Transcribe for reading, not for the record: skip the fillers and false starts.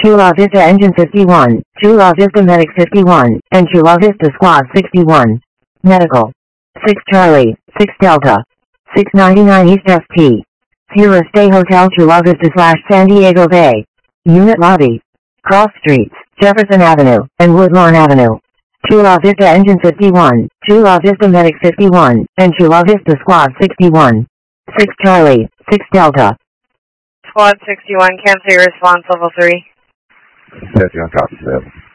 Chula Vista Engine 51, Chula Vista Medic 51, and Chula Vista Squad 61. Medical. 6 Charlie, 6 Delta. 699 East FT. Sierra Stay Hotel Chula Vista / San Diego Bay. Unit Lobby. Cross Streets, Jefferson Avenue, and Woodlawn Avenue. Chula Vista Engine 51, Chula Vista Medic 51, and Chula Vista Squad 61. 6 Charlie, 6 Delta. Squad 61, can't say response level 3. Set you on top 7.